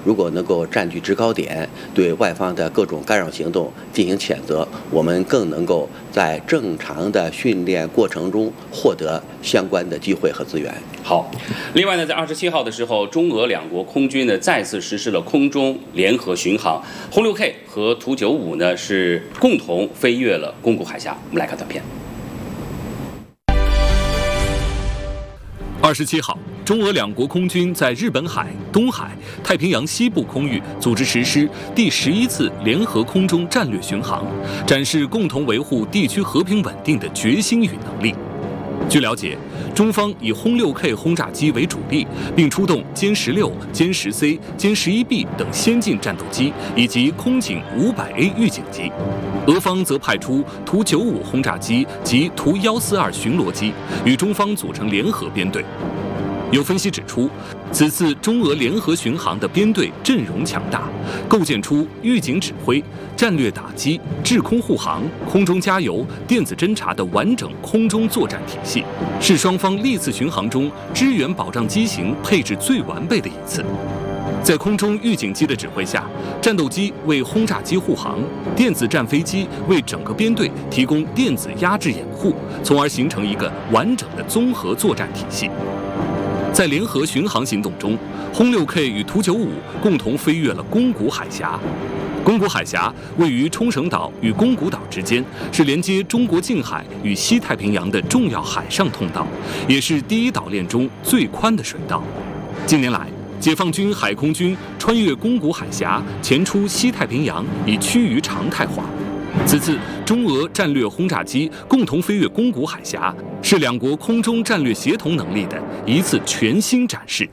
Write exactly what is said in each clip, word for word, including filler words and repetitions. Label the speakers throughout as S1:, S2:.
S1: 如果能够占据制高点，对外方的各种干扰行动进行谴责，我们更能够在正常的训练过程中获得相关的机会和资源。
S2: 好，另外呢，在二十七号的时候，中俄两国空军呢再次实施了空中联合巡航，轰六 K 和图九五呢是共同飞越了宫古海峡。我们来看短片。
S3: 二十七号，中俄两国空军在日本海、东海、太平洋西部空域组织实施第十一次联合空中战略巡航，展示共同维护地区和平稳定的决心与能力。据了解，中方以轰六 K 轰炸机为主力，并出动歼十六、歼十 C、歼十一 B 等先进战斗机以及空警五百 A 预警机，俄方则派出图九五轰炸机及图一四二巡逻机，与中方组成联合编队。有分析指出，此次中俄联合巡航的编队阵容强大，构建出预警指挥、战略打击、制空护航、空中加油、电子侦察的完整空中作战体系，是双方历次巡航中支援保障机型配置最完备的一次。在空中预警机的指挥下，战斗机为轰炸机护航，电子战飞机为整个编队提供电子压制掩护，从而形成一个完整的综合作战体系。在联合巡航行动中，轰六 K 与图九五共同飞越了宫古海峡。宫古海峡位于冲绳岛与宫古岛之间，是连接中国近海与西太平洋的重要海上通道，也是第一岛链中最宽的水道。近年来，解放军海空军穿越宫古海峡，前出西太平洋，已趋于常态化。此次中俄战略轰炸机共同飞越宫古海峡，是两国空中战略协同能力的一次全新展示。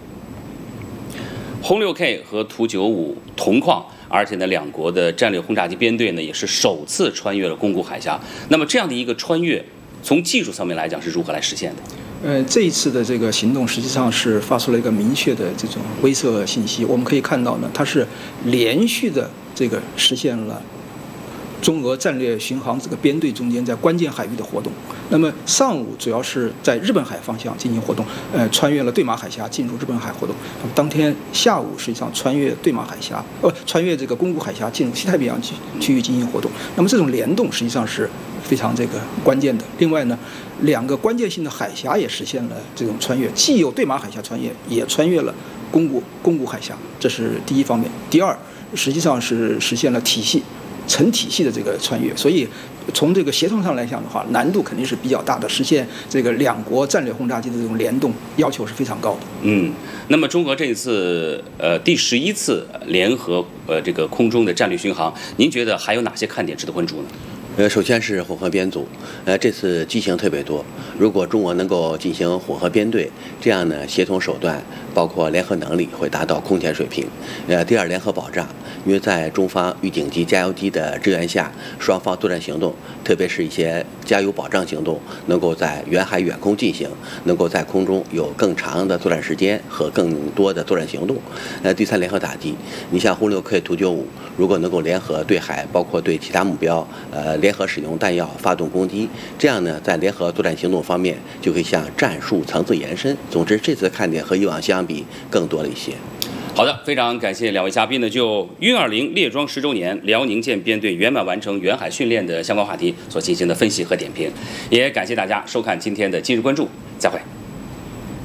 S2: 轰六 K 和图九五同框，而且呢，两国的战略轰炸机编队呢也是首次穿越了宫古海峡。那么这样的一个穿越，从技术层面来讲是如何来实现的？
S4: 呃，这一次的这个行动实际上是发出了一个明确的这种威慑信息。我们可以看到呢，它是连续的这个实现了中俄战略巡航这个编队中间在关键海域的活动。那么上午主要是在日本海方向进行活动，呃，穿越了对马海峡进入日本海活动。那么当天下午实际上穿越对马海峡，呃，穿越这个宫古海峡进入西太平洋区区域进行活动。那么这种联动实际上是非常这个关键的。另外呢，两个关键性的海峡也实现了这种穿越，既有对马海峡穿越，也穿越了宫古宫古海峡，这是第一方面。第二，实际上是实现了体系。成体系的这个穿越，所以从这个协同上来讲的话，难度肯定是比较大的。实现这个两国战略轰炸机的这种联动，要求是非常高的。
S2: 嗯，那么中俄这一次呃第十一次联合呃这个空中的战略巡航，您觉得还有哪些看点值得关注呢？
S1: 呃，首先是混合编组，呃，这次机型特别多。如果中俄能够进行混合编队，这样呢，协同手段包括联合能力会达到空前水平。呃，第二，联合保障，因为在中方预警机、加油机的支援下，双方作战行动，特别是一些加油保障行动，能够在远海、远空进行，能够在空中有更长的作战时间和更多的作战行动。呃，第三，联合打击，你像轰六 K、图九五，如果能够联合对海，包括对其他目标，呃。联合使用弹药发动攻击，这样呢，在联合作战行动方面就可以向战术层次延伸。总之，这次看点和以往相比更多了一些。
S2: 好的，非常感谢两位嘉宾呢，就运二零列装十周年，辽宁舰编队圆满完成远海训练的相关话题所进行的分析和点评，也感谢大家收看今天的今日关注，再会。